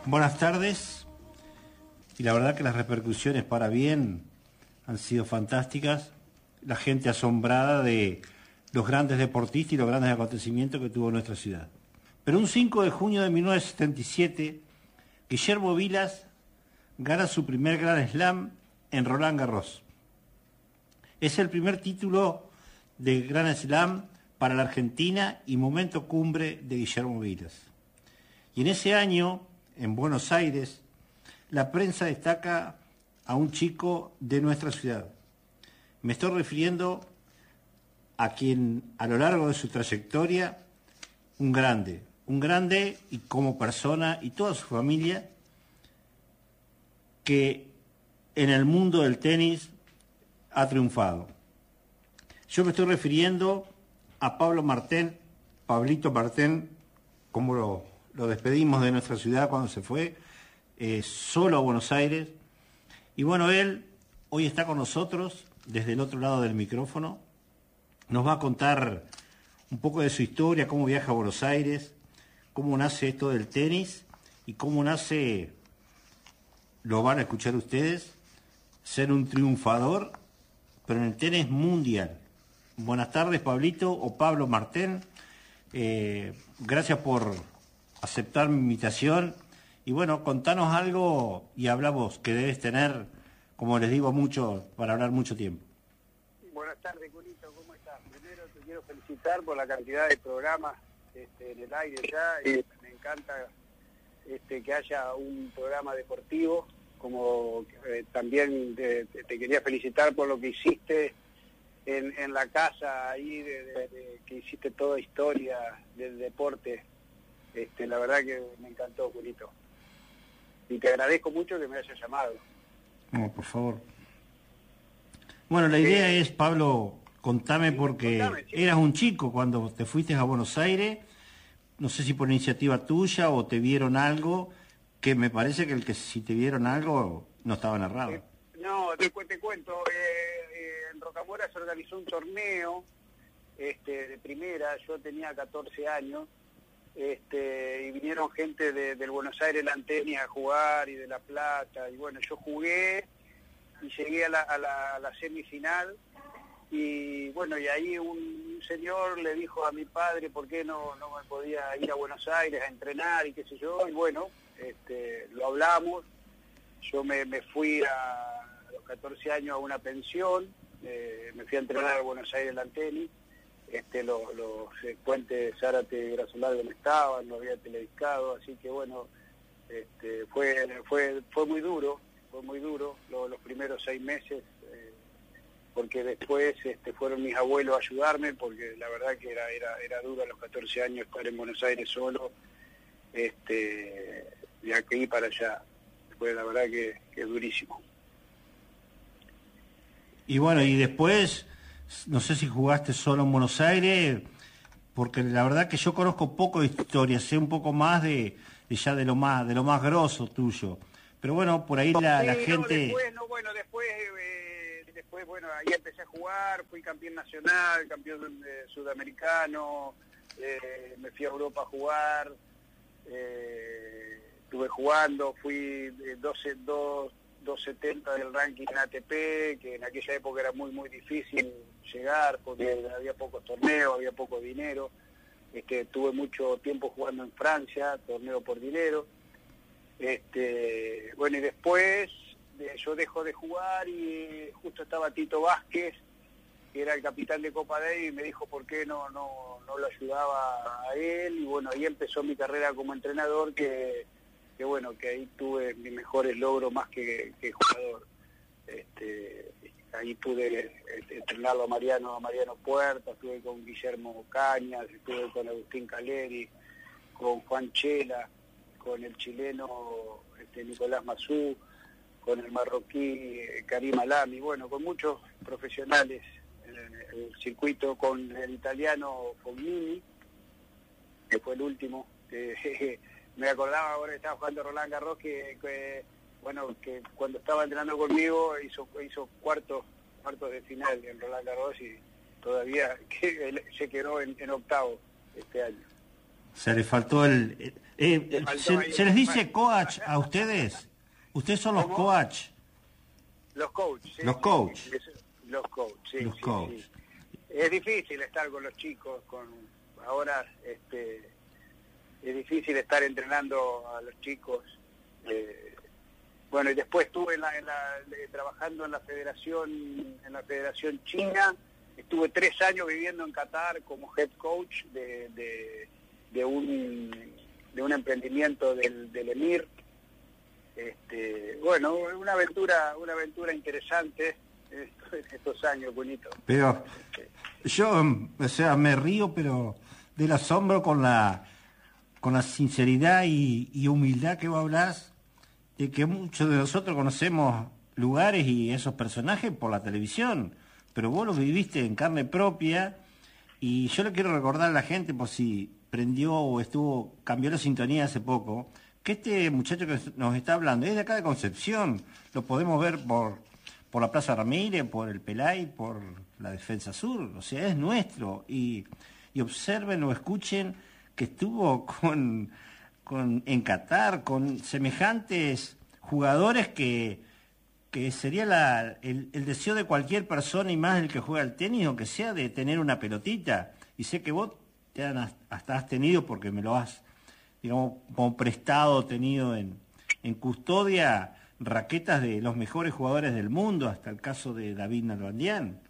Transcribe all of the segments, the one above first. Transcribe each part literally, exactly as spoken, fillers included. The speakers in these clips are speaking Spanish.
Buenas tardes. Y la verdad que las repercusiones para bien han sido fantásticas. La gente asombrada de los grandes deportistas y los grandes acontecimientos que tuvo nuestra ciudad. Pero un cinco de junio de mil novecientos setenta y siete, Guillermo Vilas gana su primer Grand Slam en Roland Garros. Es el primer título de Grand Slam para la Argentina y momento cumbre de Guillermo Vilas. Y en ese año, en Buenos Aires, la prensa destaca a un chico de nuestra ciudad. Me estoy refiriendo a quien a lo largo de su trayectoria, un grande, un grande y como persona y toda su familia, que en el mundo del tenis ha triunfado. Yo me estoy refiriendo a Pablo Martén, Pablito Martén, como lo, lo despedimos de nuestra ciudad cuando se fue, eh, solo a Buenos Aires. Y bueno, él hoy está con nosotros desde el otro lado del micrófono. Nos va a contar un poco de su historia, cómo viaja a Buenos Aires, cómo nace esto del tenis y cómo nace, lo van a escuchar ustedes, ser un triunfador, pero en el tenis mundial. Buenas tardes, Pablito o Pablo Martén. Eh, gracias por aceptar mi invitación. Y bueno, contanos algo y hablamos, que debes tener, como les digo, mucho, para hablar mucho tiempo. Buenas tardes, Culito, ¿cómo estás? Primero te quiero felicitar por la cantidad de programas este, en el aire ya. Y me encanta este, que haya un programa deportivo, como eh, también te, te quería felicitar por lo que hiciste en, en la casa ahí, de, de, de, que hiciste toda historia del deporte. Este, la verdad que me encantó, Culito. Y te agradezco mucho que me hayas llamado. No, por favor. Bueno, la idea eh, es, Pablo, contame, porque contame, sí. Eras un chico cuando te fuiste a Buenos Aires, no sé si por iniciativa tuya o te vieron algo, que me parece que el que si te vieron algo no estaba narrado. Eh, no, te, te cuento, eh, eh, en Rocamora se organizó un torneo este, de primera, yo tenía catorce años, este, y vinieron gente de, del Buenos Aires Lantenia a jugar y de La Plata, y bueno, yo jugué y llegué a la, a la, a la semifinal, y bueno, y ahí un señor le dijo a mi padre por qué no, no me podía ir a Buenos Aires a entrenar y qué sé yo, y bueno, este, lo hablamos. Yo me, me fui a, a los catorce años a una pensión, eh, me fui a entrenar a Buenos Aires Lantenia. Este, los, los eh, puentes Zárate y Grasolargo no estaban, no había telediscado, así que bueno, este, fue fue fue muy duro, fue muy duro lo, los primeros seis meses, eh, porque después este, fueron mis abuelos a ayudarme, porque la verdad que era era era duro a los catorce años estar en Buenos Aires solo, este, de aquí para allá, fue la verdad que, que durísimo. Y bueno, y después, no sé si jugaste solo en Buenos Aires, porque la verdad que yo conozco poco de historia, sé un poco más de, de ya de lo más de lo más grosso tuyo. Pero bueno, por ahí la, sí, la gente... No, después, no, bueno, después, eh, después, bueno, ahí empecé a jugar, fui campeón nacional, campeón eh, sudamericano, eh, me fui a Europa a jugar, eh, estuve jugando, fui doce, dos, doscientos setenta del ranking en A T P, que en aquella época era muy, muy difícil llegar, porque había pocos torneos, había poco dinero. Este, tuve mucho tiempo jugando en Francia, torneo por dinero. Este, bueno, y después de, yo dejo de jugar y justo estaba Tito Vázquez, que era el capitán de Copa Davis, y me dijo por qué no, no, no lo ayudaba a él, y bueno, ahí empezó mi carrera como entrenador, que, que bueno, que ahí tuve mis mejores logros más que, que jugador. Este, ahí pude entrenarlo a Mariano, a Mariano Puerta, estuve con Guillermo Cañas, estuve con Agustín Caleri, con Juan Chela, con el chileno este, Nicolás Mazú, con el marroquí Karim Alami, bueno, con muchos profesionales en el, el circuito, con el italiano Fognini, que fue el último. Eh, me acordaba ahora que estaba jugando Roland Garros, que, que bueno, que cuando estaba entrenando conmigo hizo hizo cuartos cuartos de final en Roland Garros y todavía que, se quedó en, en octavo este año. Se le faltó el... Eh, eh, faltó se, ¿Se les dice coach a ustedes? ¿Ustedes son los ¿Cómo? coach? Los coaches. Sí, Los sí, coach. sí, los coach, sí, Los sí, coach. sí. Es difícil estar con los chicos, con ahora este es difícil estar entrenando a los chicos. Eh, bueno, y después estuve en la, en la, trabajando en la federación en la federación china. Estuve tres años viviendo en Qatar como head coach de, de, de un de un emprendimiento del, del Emir. Este, bueno, una aventura, una aventura interesante estos años, bonito. Pero yo, o sea, me río, pero del asombro con la con la sinceridad y, y humildad que vos hablás, de que muchos de nosotros conocemos lugares y esos personajes por la televisión, pero vos los viviste en carne propia, y yo le quiero recordar a la gente, por si prendió o estuvo, cambió la sintonía hace poco, que este muchacho que nos está hablando es de acá de Concepción, lo podemos ver por, por la Plaza Ramírez, por el Pelay, por la Defensa Sur, o sea, es nuestro, y, y observen o escuchen que estuvo con, con en Qatar, con semejantes jugadores que, que sería la, el, el deseo de cualquier persona, y más el que juega al tenis, o que sea, de tener una pelotita, y sé que vos te han, hasta has tenido, porque me lo has, digamos, como prestado, tenido en, en custodia, raquetas de los mejores jugadores del mundo, hasta el caso de David Nalbandián.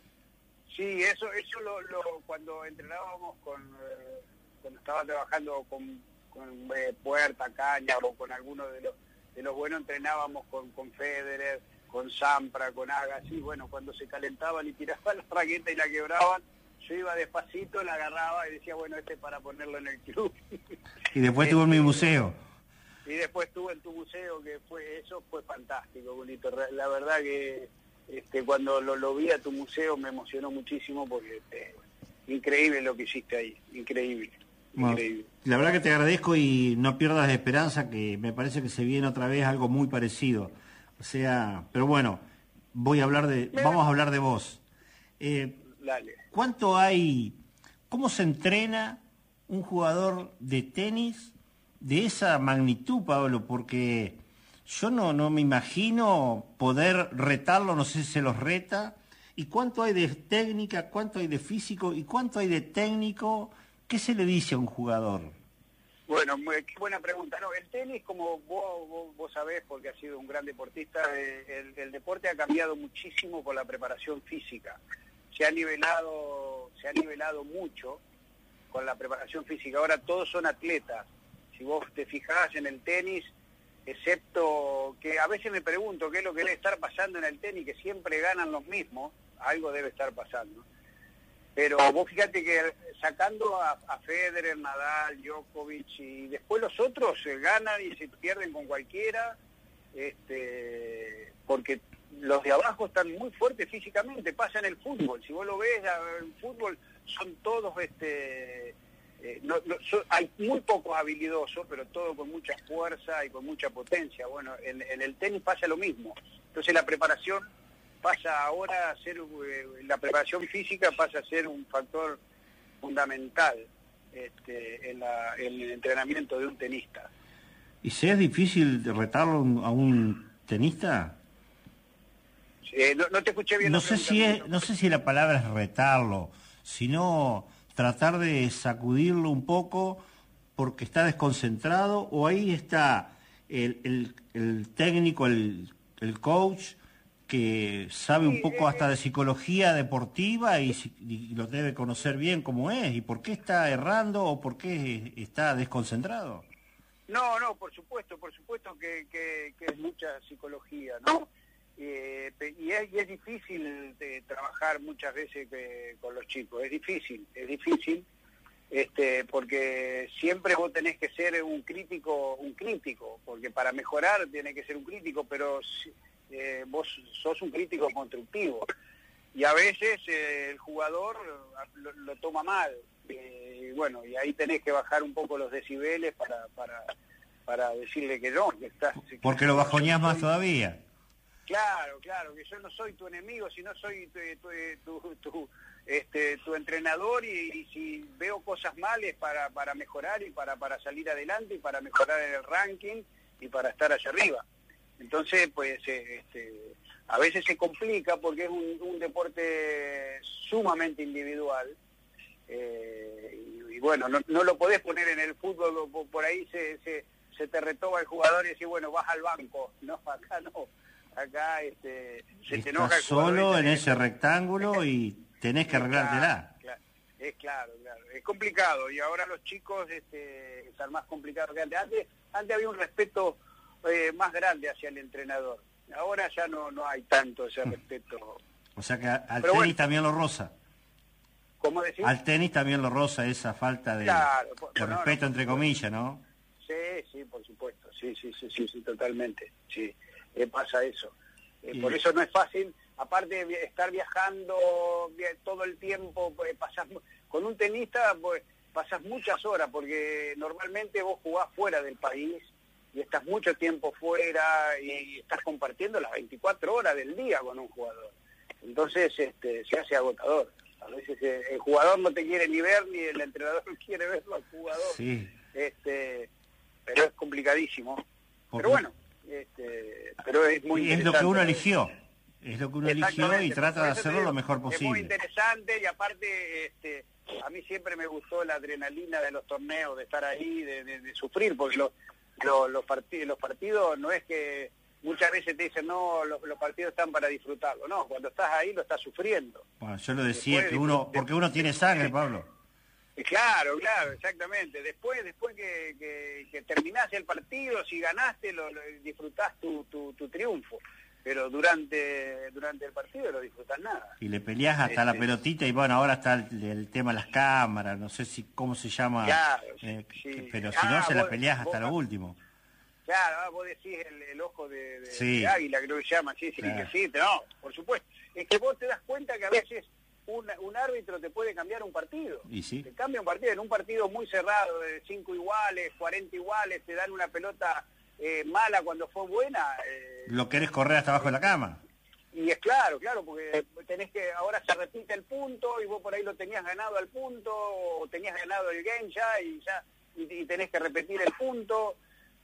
Sí, eso eso lo, lo cuando entrenábamos con, eh, cuando estaba trabajando con, con eh, Puerta, Caña, o con alguno de los de los buenos, entrenábamos con, con Federer, con Sampra, con Agassi. Bueno, cuando se calentaban y tiraban la raqueta y la quebraban, yo iba despacito, la agarraba y decía, bueno, este es para ponerlo en el club. Y después tuvo en mi museo. Y después estuve en tu museo, que fue eso fue fantástico, bonito. La verdad que este, cuando lo, lo vi a tu museo me emocionó muchísimo, porque este, increíble lo que hiciste ahí, increíble. Bueno, increíble. La verdad que te agradezco, y no pierdas de esperanza, que me parece que se viene otra vez algo muy parecido. O sea, pero bueno, voy a hablar de, vamos a hablar de vos. Eh, Dale. ¿Cuánto hay, cómo se entrena un jugador de tenis de esa magnitud, Pablo? Porque yo no, no me imagino poder retarlo, no sé si se los reta. ¿Y cuánto hay de técnica, cuánto hay de físico y cuánto hay de técnico? ¿Qué se le dice a un jugador? Bueno, muy, qué buena pregunta. No, el tenis, como vos, vos, vos sabés, porque has sido un gran deportista, eh, el, el deporte ha cambiado muchísimo con la preparación física. Se ha nivelado, se ha nivelado mucho con la preparación física. Ahora todos son atletas. Si vos te fijás en el tenis, excepto que a veces me pregunto qué es lo que debe estar pasando en el tenis, que siempre ganan los mismos, algo debe estar pasando. Pero vos fíjate que sacando a, a Federer, Nadal, Djokovic, y después los otros se ganan y se pierden con cualquiera, este, porque los de abajo están muy fuertes físicamente. Pasa en el fútbol, si vos lo ves, el fútbol son todos, este, eh, no, no, son, hay muy pocos habilidosos, pero todo con mucha fuerza y con mucha potencia. Bueno, en, en el tenis pasa lo mismo. Entonces la preparación pasa ahora a ser, eh, la preparación física pasa a ser un factor fundamental este, en, la, en el entrenamiento de un tenista. ¿Y si es difícil retarlo a un tenista? Eh, no, no te escuché bien. No sé si es, no sé si la palabra es retarlo, sino tratar de sacudirlo un poco porque está desconcentrado, o ahí está el, el, el técnico, el, el coach, que sabe un poco hasta de psicología deportiva y, y lo debe conocer bien cómo es, y por qué está errando o por qué está desconcentrado. No, no, por supuesto, por supuesto que, que, que es mucha psicología, ¿no? Eh, y, es, y es difícil de trabajar muchas veces que, con los chicos, es difícil, es difícil, este, porque siempre vos tenés que ser un crítico, un crítico, porque para mejorar tenés que ser un crítico, pero eh, vos sos un crítico constructivo, y a veces eh, el jugador lo, lo toma mal, eh, y bueno, y ahí tenés que bajar un poco los decibeles para, para, para decirle que no, que estás... Porque que lo no, bajoneás más todavía. Claro, claro, que yo no soy tu enemigo, sino soy tu, tu, tu, tu, este, tu entrenador y, y si veo cosas mal es para, para mejorar y para, para salir adelante y para mejorar en el ranking y para estar allá arriba. Entonces, pues, eh, este, a veces se complica porque es un, un deporte sumamente individual. Eh, y, y bueno, no, no lo podés poner en el fútbol, por, por ahí se, se, se te retoba el jugador y decís, bueno, vas al banco. No, acá no. Acá este, se te enoja el jugador. Solo en ese rectángulo y tenés que arreglártela. Claro, claro, es claro, claro. Es complicado y ahora los chicos este, están más complicados que antes. Antes, antes había un respeto eh, más grande hacia el entrenador. Ahora ya no, no hay tanto ese respeto. O sea que al Pero tenis bueno, también lo roza. ¿cómo decís? Al tenis también lo roza esa falta de, Claro, de por, no, respeto, no, entre comillas, ¿no? Sí, sí, por supuesto. Sí, sí, sí, sí, sí, totalmente. Sí, eh, pasa eso. Eh, Y... Por eso no es fácil, aparte de estar viajando todo el tiempo, pues, pasás, con un tenista pues, pasás muchas horas, porque normalmente vos jugás fuera del país y estás mucho tiempo fuera y estás compartiendo las veinticuatro horas del día con un jugador. Entonces este, se hace agotador. A veces eh, el jugador no te quiere ni ver, ni el entrenador no quiere verlo al jugador. Sí. Este, pero es complicadísimo. Porque... Pero bueno, este, pero es muy es lo que uno eligió. Es lo que uno eligió y trata de hacerlo lo mejor posible. Es muy interesante y aparte este, a mí siempre me gustó la adrenalina de los torneos, de estar ahí, de, de, de sufrir, porque los, los, los, partidos, los partidos no es que muchas veces te dicen, no, los, los partidos están para disfrutarlo. No, cuando estás ahí lo estás sufriendo. Bueno, yo lo decía, después, que uno, de, porque uno tiene sangre, Pablo. Claro, claro, exactamente. Después después que, que, que terminás el partido, si ganaste, lo, lo disfrutás tu, tu, tu triunfo. Pero durante durante el partido no disfrutás nada. Y le peleás hasta este... la pelotita y bueno, ahora está el, el tema de las cámaras, no sé si cómo se llama, claro, eh, sí. pero si ah, no se vos, la peleás hasta vos, lo último. Claro, vos decís el, el ojo de, de, sí. de águila, creo que se llama, sí, sí, claro. que sí, no, por supuesto. Es que vos te das cuenta que a veces un, un árbitro te puede cambiar un partido. ¿Y sí? Te cambia un partido, en un partido muy cerrado, de cinco iguales, cuarenta iguales, te dan una pelota eh, mala cuando fue buena. Eh, Lo querés correr hasta abajo de la cama. Y es claro, claro, porque tenés que, ahora se repite el punto y vos por ahí lo tenías ganado al punto, o tenías ganado el game ya y ya y, y tenés que repetir el punto.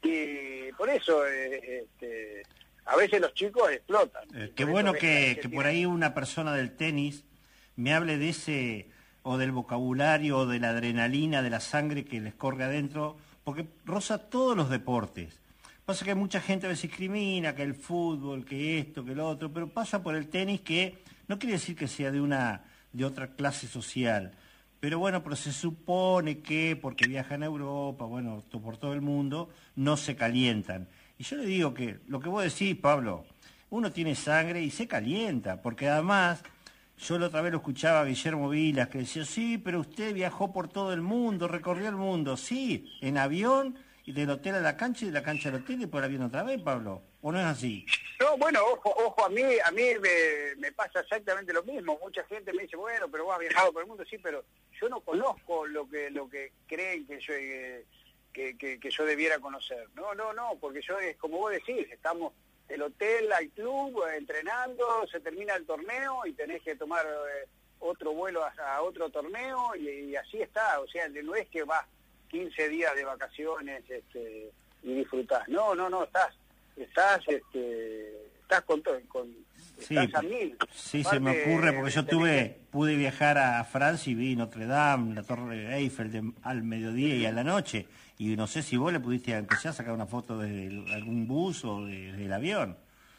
Y por eso eh, este, a veces los chicos explotan. Eh, qué bueno que, que por ahí una persona del tenis me hable de ese, o del vocabulario, o de la adrenalina, de la sangre que les corre adentro, porque roza todos los deportes. Pasa que mucha gente a veces discrimina, que el fútbol, que esto, que lo otro, pero pasa por el tenis, que no quiere decir que sea de una de otra clase social. Pero bueno, pero se supone que porque viajan a Europa, bueno, por todo el mundo, no se calientan. Y yo le digo que lo que vos decís, Pablo, uno tiene sangre y se calienta, porque además, yo la otra vez lo escuchaba a Guillermo Vilas, que decía, sí, pero usted viajó por todo el mundo, recorrió el mundo, sí, en avión, y del hotel a la cancha, y de la cancha al hotel, y por el avión otra vez, Pablo. ¿O no es así? No, bueno, ojo, ojo, a mí a mí me, me pasa exactamente lo mismo. Mucha gente me dice, bueno, pero vos has viajado por el mundo, sí, pero yo no conozco lo que lo que creen que yo eh, que, que, que yo debiera conocer. No, no, no, porque yo, es como vos decís, estamos del hotel al club, eh, entrenando, se termina el torneo y tenés que tomar eh, otro vuelo a, a otro torneo y, y así está. O sea, no es que vas quince días de vacaciones este, y disfrutás. No, no, no, estás estás este estás con todo con sí, estás a mil. Sí, se me ocurre porque yo tuve pude viajar a Francia y vi Notre Dame, la Torre Eiffel de, al mediodía y a la noche, y no sé si vos le pudiste empezar a sacar una foto de algún bus o de, del avión.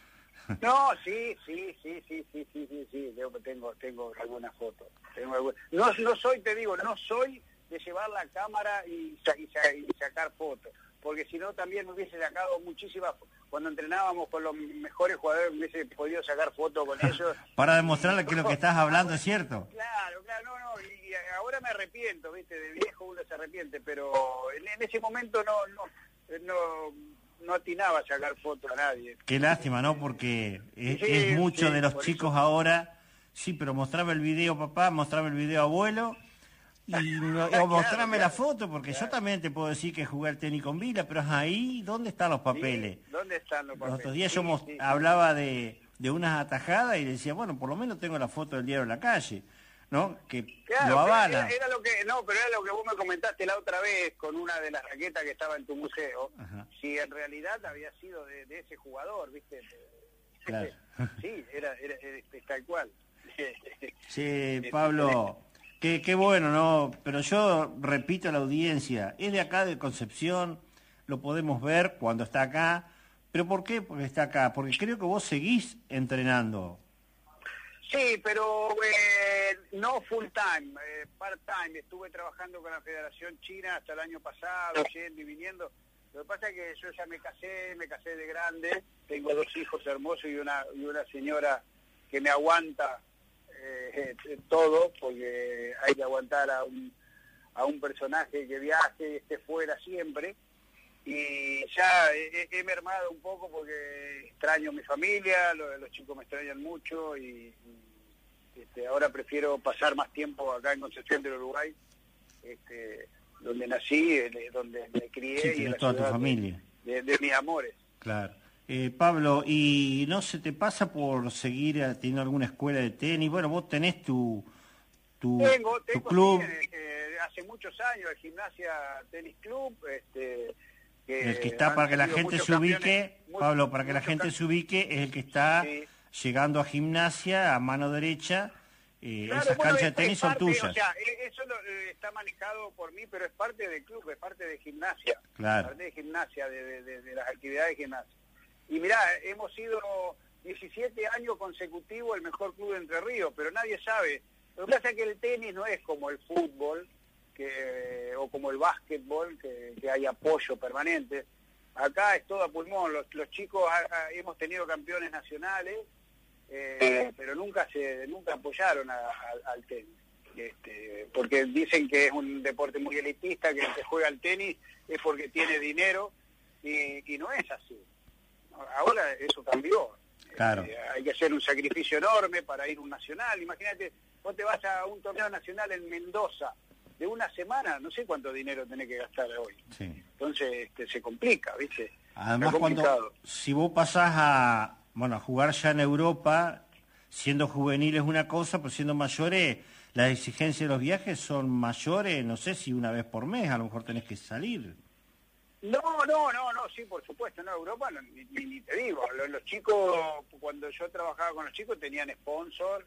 No, sí, sí, sí, sí, sí, sí, sí, sí, tengo tengo alguna foto. Tengo alguna... No no soy, te digo, no soy de llevar la cámara y, y, y sacar fotos, porque si no también me hubiese sacado muchísimas, cuando entrenábamos con los mejores jugadores, me hubiese podido sacar fotos con ellos. Para demostrarle que lo que estás hablando es cierto. Claro, claro, no, no, y, y ahora me arrepiento, viste, de viejo uno se arrepiente, pero en, en ese momento no, no, no, no atinaba a sacar fotos a nadie. Qué lástima, ¿no? Porque es, sí, es mucho sí, de los chicos eso. Ahora, sí, pero mostrame el video, papá, mostrame el video, abuelo, y no, o mostrame claro, la foto, porque claro. Yo también te puedo decir que jugué al tenis con Vila, pero es ahí, ¿dónde están los papeles? Sí, ¿dónde están los papeles? Los otros días sí, yo sí, hablaba de, de unas atajadas y decía, bueno, por lo menos tengo la foto del diario de la calle. ¿no? Que claro, lo avala. Era, era lo que, no, pero era lo que vos me comentaste la otra vez con una de las raquetas que estaba en tu museo. Ajá. Si en realidad había sido de, de ese jugador, ¿viste? Claro. Sí, era, era, era, era tal cual. Sí, Pablo, qué, qué bueno, ¿no? Pero yo repito a la audiencia, es de acá de Concepción, lo podemos ver cuando está acá. ¿Pero por qué? Porque está acá, porque creo que vos seguís entrenando. Sí, pero eh, no full time, eh, part time. Estuve trabajando con la Federación China hasta el año pasado, yendo y viniendo. Lo que pasa es que yo ya me casé, me casé de grande, tengo dos hijos hermosos y una, y una señora que me aguanta eh, todo, porque hay que aguantar a un, a un personaje que viaje y esté fuera siempre. Y ya he, he mermado un poco porque extraño a mi familia, los, los chicos me extrañan mucho y, y este, ahora prefiero pasar más tiempo acá en Concepción del Uruguay, este, donde nací, donde me crié, sí, y en la toda ciudad tu familia. De, de, de mis amores. Claro. Eh, Pablo, ¿y no se te pasa por seguir teniendo alguna escuela de tenis? Bueno, vos tenés tu, tu, tengo, tengo, tu club. Sí, eh, hace muchos años el Gimnasia Tenis Club, este, que el que está, para que la gente se ubique, muchos, Pablo, para que la gente campeones. se ubique, es el que está sí. llegando a Gimnasia a mano derecha. Eh, claro, esas bueno, canchas es, de tenis es parte, son tuyas. O sea, eso lo, eh, está manejado por mí, pero es parte del club, es parte de Gimnasia. Claro. Parte de Gimnasia, de, de, de, de las actividades de Gimnasia. Y mirá, hemos sido diecisiete años consecutivos el mejor club de Entre Ríos, pero nadie sabe. Lo que pasa es que el tenis no es como el fútbol que, o como el básquetbol, que, que hay apoyo permanente. Acá es todo a pulmón. Los, los chicos a, a, hemos tenido campeones nacionales, eh, pero nunca se nunca apoyaron a, a, al tenis. Este, porque dicen que es un deporte muy elitista, que el que juega al tenis es porque tiene dinero, y, y no es así. Ahora eso cambió. Claro. Eh, hay que hacer un sacrificio enorme para ir a un nacional. Imagínate, vos te vas a un torneo nacional en Mendoza de una semana, no sé cuánto dinero tenés que gastar hoy. Sí. Entonces este, se complica, ¿viste? Además, cuando si vos pasás a, bueno, a jugar ya en Europa, siendo juvenil es una cosa, pero siendo mayores, las exigencias de los viajes son mayores, no sé si una vez por mes, a lo mejor tenés que salir. No, no, no, no, sí, por supuesto, no, Europa no, ni, ni te digo, los, los chicos, cuando yo trabajaba con los chicos tenían sponsor,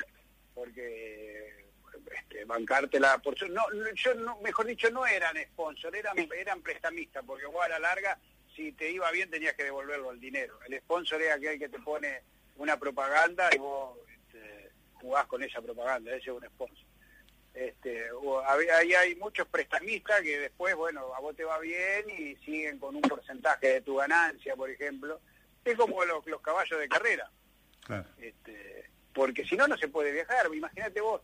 porque este, bancártela, por su, no, yo no, mejor dicho, no eran sponsor, eran, eran prestamistas, porque vos a la larga, si te iba bien tenías que devolverlo el dinero. El sponsor es aquel que te pone una propaganda y vos este, jugás con esa propaganda, ese es un sponsor. Este, ahí hay muchos prestamistas que después, bueno, a vos te va bien y siguen con un porcentaje de tu ganancia, por ejemplo. Es como los, los caballos de carrera. Claro. Este, porque si no, no se puede viajar. Imagínate vos,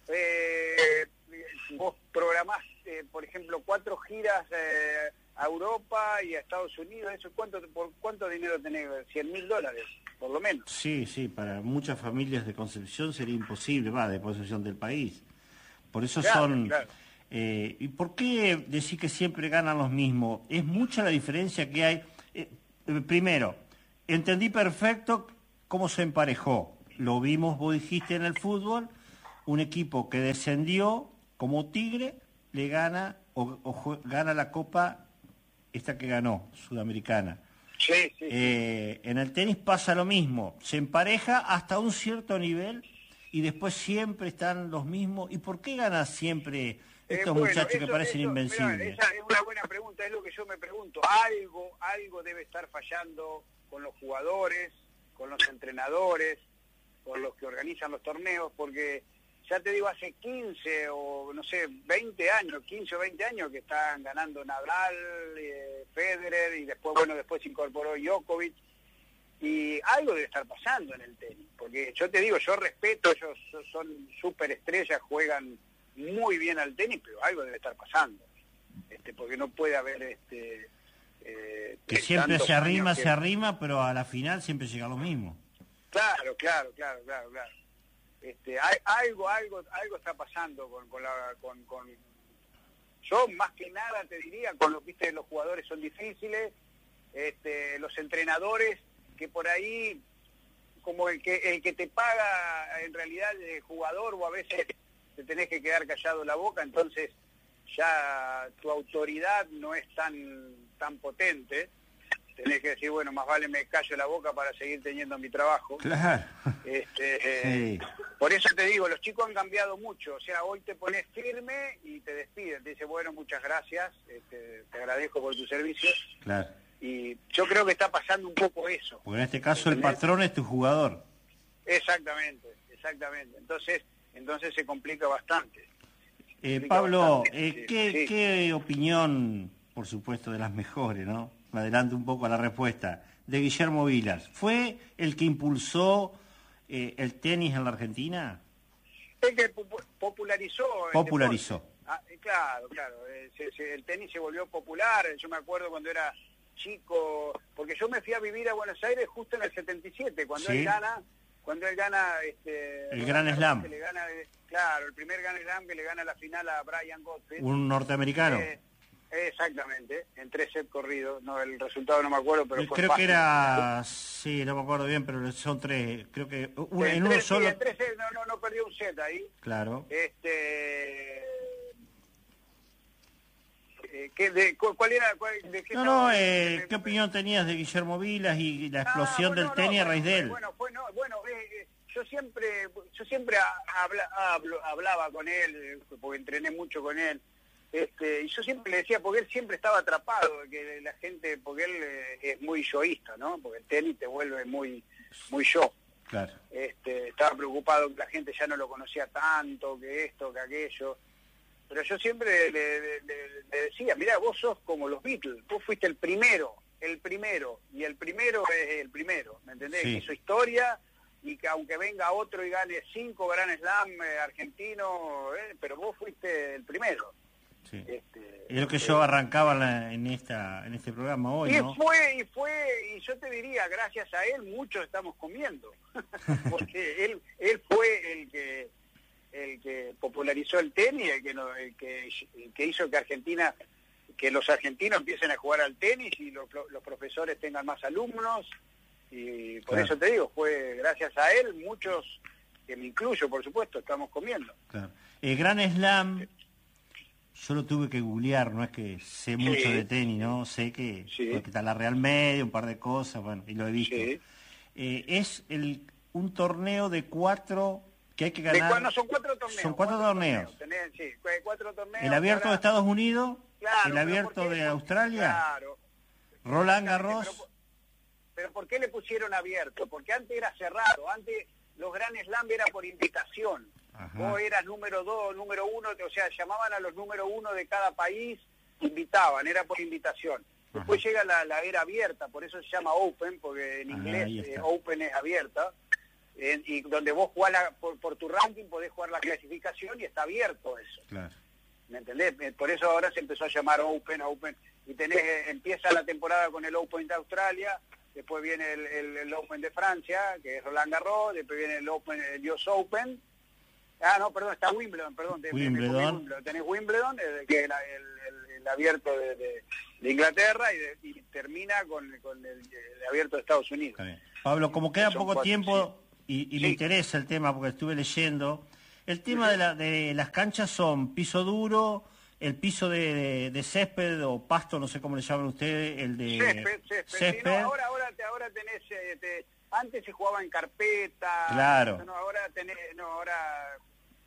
eh, vos programás, eh, por ejemplo, cuatro giras eh, a Europa y a Estados Unidos. ¿Eso cuánto, por cuánto dinero tenés? cien mil dólares, por lo menos. Sí, sí, para muchas familias de Concepción sería imposible, va, de Concepción del país. Por eso claro, son... Claro. Eh, ¿Y por qué decir que siempre ganan los mismos? Es mucha la diferencia que hay. Eh, primero, entendí perfecto cómo se emparejó. Lo vimos, vos dijiste, en el fútbol, un equipo que descendió como Tigre, le gana o, o gana la Copa esta que ganó, Sudamericana. Sí, sí. Eh, en el tenis pasa lo mismo. Se empareja hasta un cierto nivel y después siempre están los mismos. ¿Y por qué ganan siempre estos eh, bueno, muchachos eso, que parecen eso, invencibles? Mirá, esa es una buena pregunta, es lo que yo me pregunto. Algo, algo debe estar fallando con los jugadores, con los entrenadores, con los que organizan los torneos, porque ya te digo, hace quince o no sé, veinte años, quince o veinte años que están ganando Nadal, eh, Federer, y después, bueno, después se incorporó Djokovic. Y algo debe estar pasando en el tenis, porque yo te digo, yo respeto, ellos son súper estrellas, juegan muy bien al tenis, pero algo debe estar pasando, este, porque no puede haber... este eh, que siempre se arrima, que... se arrima, pero a la final siempre llega lo mismo. Claro, claro, claro, claro, claro. Este, hay, algo, algo, algo está pasando con, con la... Con, con... Yo más que nada te diría, con lo que viste, los jugadores son difíciles, este, los entrenadores... que por ahí, como el que el que te paga en realidad el jugador, o a veces te tenés que quedar callado la boca, entonces ya tu autoridad no es tan, tan potente. Tenés que decir, bueno, más vale me callo la boca para seguir teniendo mi trabajo. Claro. Este, Sí. eh, por eso te digo, los chicos han cambiado mucho. O sea, hoy te pones firme y te despiden. Te dice, bueno, muchas gracias, este, te agradezco por tus servicios. Claro. Y yo creo que está pasando un poco eso. Porque en este caso el ¿Entendés? patrón es tu jugador. Exactamente, exactamente. Entonces, entonces se complica bastante. Eh, complica Pablo, bastante, eh, sí, ¿qué, sí. ¿qué opinión, por supuesto, de las mejores, ¿no? Me adelanto un poco a la respuesta, de Guillermo Vilas? ¿Fue el que impulsó eh, el tenis en la Argentina? Es que pu- popularizó. el Popularizó. deporte. Ah, eh, claro, claro. eh, se- se- el tenis se volvió popular. Yo me acuerdo cuando era chico, porque yo me fui a vivir a Buenos Aires justo en el setenta y siete, cuando Sí. él gana, cuando él gana este, El Gran Slam. que le gana, eh, claro, el primer Gran Slam que le gana la final a Brian Gottfried. Un norteamericano. Eh, exactamente, en tres sets corridos. No, el resultado no me acuerdo, pero fue Creo fácil. que era, sí, no me acuerdo bien, pero son tres, creo que un- en En uno tres, sí, solo. en tres sets, no, no, no perdió un set ahí. Claro. Este, eh, ¿qué, de, cu- ¿Cuál era? Cuál, de qué No, estaba- no, eh, me- ¿qué opinión tenías de Guillermo Vilas y la Ah, explosión bueno, del no, tenis a bueno, raíz de él? Bueno, fue, no, bueno eh, eh, yo siempre, yo siempre ha- habla- hablo- hablaba con él, eh, porque entrené mucho con él, este, y yo siempre le decía, porque él siempre estaba atrapado, que la gente, porque él eh, es muy yoísta, ¿no? Porque el tenis te vuelve muy, muy yo. Claro. Este, estaba preocupado que la gente ya no lo conocía tanto, que esto, que aquello. Pero yo siempre le, le- le- le decía, mirá, vos sos como los Beatles, vos fuiste el primero, el primero, y el primero es el primero, ¿me entendés? Sí. Que hizo historia, y que aunque venga otro y gane cinco Grand Slam eh, argentinos, eh, pero vos fuiste el primero. Sí. Este, Es lo que yo arrancaba en, la- en esta en este programa hoy, Y ¿no? fue, y fue, y yo te diría, gracias a él muchos estamos comiendo, porque él, él fue el que, el que popularizó el tenis, el que, no- el que, el que hizo que Argentina, que los argentinos empiecen a jugar al tenis y los, los profesores tengan más alumnos, y por Claro. eso te digo, fue gracias a él muchos, que me incluyo por supuesto, estamos comiendo. Claro. El Gran Slam, yo lo tuve que googlear, no es que sé mucho Sí. de tenis, ¿no? Sé que, Sí. porque está la Real Media, un par de cosas, bueno, y lo he visto. Sí. Eh, es el un torneo de cuatro que hay que De ganar. cua- no, son cuatro torneos. Son cuatro torneos. Tenés, sí, cuatro torneos. El abierto de ahora- Estados Unidos, Claro, el pero abierto ¿por qué? de Australia, Claro. Roland Exactamente, Garros. Pero, pero ¿por qué le pusieron abierto? Porque antes era cerrado, antes los Grand Slam era por invitación. Ajá. Vos eras número dos, número uno, o sea, llamaban a los número uno de cada país, invitaban, era por invitación. Después Ajá. llega la, la era abierta, por eso se llama Open, porque en Ah, inglés ahí está. eh, Open es abierta, eh, y donde vos jugás la- por, por tu ranking podés jugar la clasificación y está abierto eso. Claro. ¿Me entendés? Eh, Por eso ahora se empezó a llamar Open, Open, y tenés, eh, empieza la temporada con el Open de Australia, después viene el, el- el Open de Francia, que es Roland Garros, después viene el Open, el U S Open, ah no, perdón, está Wimbledon, perdón, te- me- me comí Wimbledon. Wimbledon. Tenés Wimbledon, eh, que es la- el, el- el abierto de, de- de Inglaterra, y, de- y termina con, con el, el abierto de Estados Unidos. Está bien. Pablo, como queda Son poco cuatro, tiempo y, y me Sí. interesa el tema porque estuve leyendo, el tema de, la, de las canchas son piso duro, el piso de, de- de césped o pasto, no sé cómo le llaman ustedes, el de Césped, césped. Sí, césped. no, ahora, ahora, te- ahora tenés, eh, te- antes se jugaba en carpeta, Claro. no, ahora tenés, no, ahora...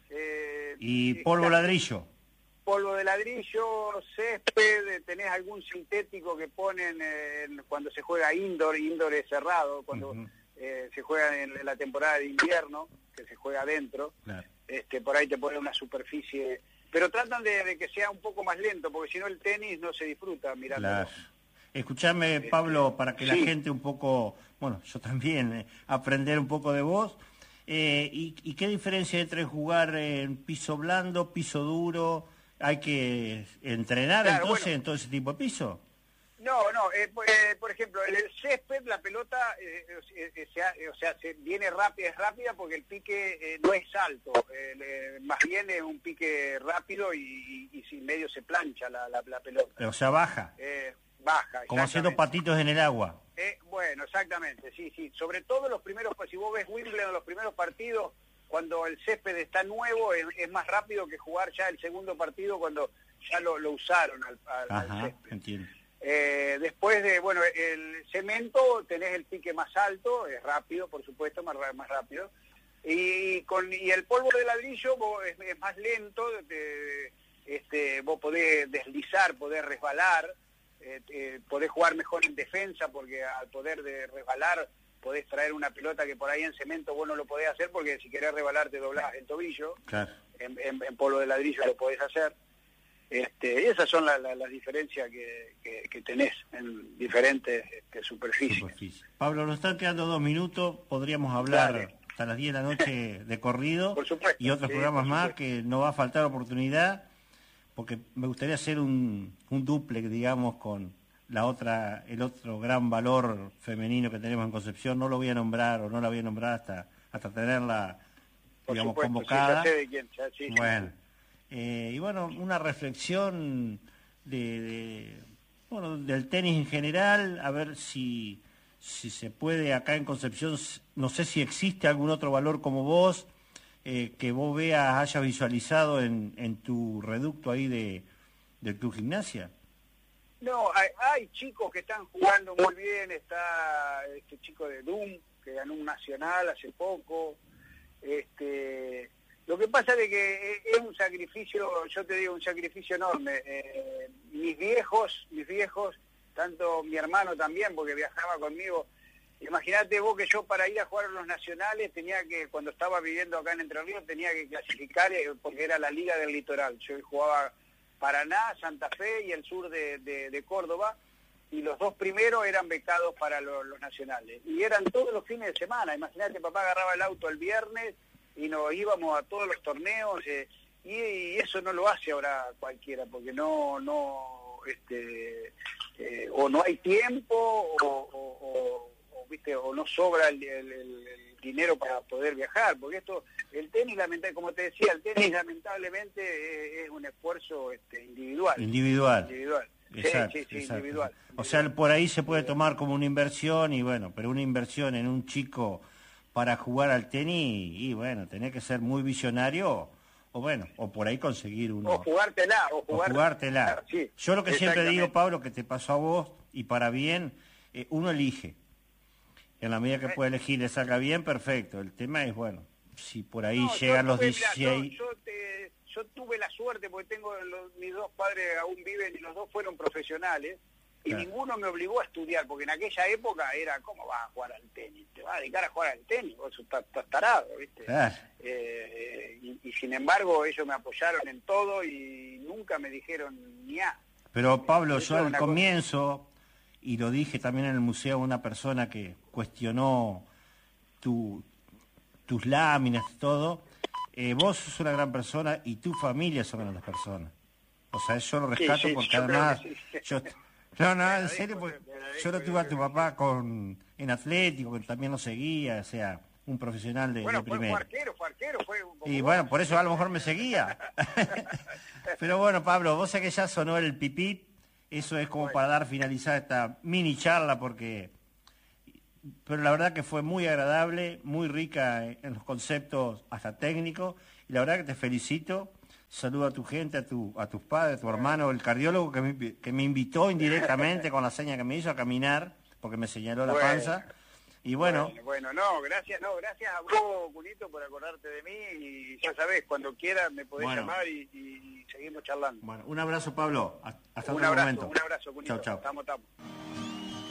eh, y eh, polvo claro, ladrillo. polvo de ladrillo, césped, eh, tenés algún sintético que ponen eh, en- cuando se juega indoor, indoor es cerrado, cuando Ujú. eh, se juega en la temporada de invierno, que se juega adentro, Claro. este, por ahí te ponen una superficie, pero tratan de, de que sea un poco más lento, porque si no el tenis no se disfruta mirando. Claro. Escuchame, Pablo, para que la sí. gente un poco, bueno, yo también, eh, aprender un poco de vos. Eh, y, ¿Y qué diferencia hay entre jugar en piso blando, piso duro? ¿Hay que entrenar Claro, entonces bueno. en todo ese tipo de piso? No, no, eh, por, eh, por ejemplo, en el césped la pelota, eh, eh, eh, se ha- eh, o sea, se viene rápida, es rápida porque el pique eh, no es alto, eh, le- más bien es un pique rápido y, y, y sin medio se plancha la, la, la pelota. O sea, baja, Eh, baja. como haciendo exactamente. patitos en el agua. Eh, bueno, exactamente, sí, sí. Sobre todo los primeros, pues si vos ves Wimbledon, los primeros partidos cuando el césped está nuevo es, es más rápido que jugar ya el segundo partido cuando ya lo, lo usaron al, al, Ajá, al césped. Entiendo. Eh, después de, bueno, el cemento tenés el pique más alto, es rápido, por supuesto, más, más rápido. Y con y el polvo de ladrillo vos, es, es más lento, te, este, vos podés deslizar, podés resbalar, eh, eh, podés jugar mejor en defensa, porque al poder de resbalar podés traer una pelota que por ahí en cemento vos no lo podés hacer, porque si querés resbalar te doblás el tobillo. Claro. En, en, en polvo de ladrillo lo podés hacer. Este, y esas son las la, la diferencias que, que, que tenés en diferentes este, superficies. Superficie. Pablo, nos están quedando dos minutos, podríamos hablar Dale. hasta las diez de la noche de corrido. Por supuesto, y otros sí, programas por más supuesto. que no va a faltar oportunidad, porque me gustaría hacer un, un duplex, digamos, con la otra, el otro gran valor femenino que tenemos en Concepción. No lo voy a nombrar o no la voy a nombrar hasta, hasta tenerla, Por digamos, supuesto, convocada. Sí, ya sé de quién, ya, sí, Bueno. Eh, y bueno, una reflexión de, de, bueno, del tenis en general, a ver si, si se puede acá en Concepción, no sé si existe algún otro valor como vos, eh, que vos veas, hayas visualizado en, en tu reducto ahí de, de tu gimnasia. No, hay, hay chicos que están jugando muy bien, está este chico de Doom, que ganó un nacional hace poco, este... Lo que pasa es que es un sacrificio, yo te digo, un sacrificio enorme. Eh, mis viejos, mis viejos, tanto mi hermano también, porque viajaba conmigo, imagínate vos que yo para ir a jugar a los nacionales tenía que, cuando estaba viviendo acá en Entre Ríos, tenía que clasificar, eh, porque era la Liga del Litoral. Yo jugaba Paraná, Santa Fe y el sur de, de, de Córdoba, y los dos primeros eran becados para lo, los nacionales. Y eran todos los fines de semana. Imagínate, papá agarraba el auto el viernes, y nos íbamos a todos los torneos, eh, y, y eso no lo hace ahora cualquiera, porque no, no, este, eh, o no hay tiempo, o, o, o, o, viste, o no sobra el, el, el dinero para poder viajar, porque esto, el tenis, lamentablemente, como te decía, el tenis lamentablemente es, es un esfuerzo este, individual. Individual. Individual. Exacto, sí, sí, sí, exacto. individual. O sea, por ahí se puede tomar como una inversión, y bueno, pero una inversión en un chico para jugar al tenis, y bueno, tenés que ser muy visionario, o bueno, o por ahí conseguir uno. O jugártela, o, jugar... o jugártela. Sí, yo lo que siempre digo, Pablo, que te pasó a vos, y para bien, eh, uno elige. En la medida que puede elegir le salga bien, perfecto. El tema es, bueno, si por ahí no, llegan los tuve, dieciséis... Yo, yo, te, yo tuve la suerte, porque tengo los, mis dos padres aún viven, y los dos fueron profesionales, y claro. Ninguno me obligó a estudiar, porque en aquella época era, ¿cómo vas a jugar al tenis? ¿Te vas a dedicar a jugar al tenis? Vos estás, estás tarado, ¿viste? Claro. Eh, y, y sin embargo ellos me apoyaron en todo y nunca me dijeron ni a. Pero Pablo, yo al comienzo, cosa... y lo dije también en el museo, una persona que cuestionó tu, tus láminas y todo, eh, vos sos una gran persona y tu familia son grandes personas. O sea, yo lo rescato sí, sí, porque yo además... Sí. Yo, no, no, en serio, porque yo lo tuve a tu papá con en Atlético, que también lo seguía, o sea, un profesional de, bueno, de primera. Fue arquero, fue arquero, fue... Y bueno, por eso a lo mejor me seguía. Pero bueno, Pablo, vos sabés que ya sonó el pipí, eso es como bueno. Para dar finalizar esta mini charla, porque... Pero la verdad que fue muy agradable, muy rica en los conceptos hasta técnicos, y la verdad que te felicito. Saludo a tu gente, a tu a tus padres, a tu hermano, el cardiólogo que me, que me invitó indirectamente con la seña que me hizo a caminar, porque me señaló la bueno, panza. Y bueno, bueno... Bueno, no, gracias, no, gracias a vos, Cunito, por acordarte de mí, y ya sabés, cuando quieras me podés bueno. llamar y, y seguimos charlando. Bueno, un abrazo, Pablo. Hasta un otro abrazo, momento. Un abrazo, Cunito. Chau, chau. Estamos, estamos.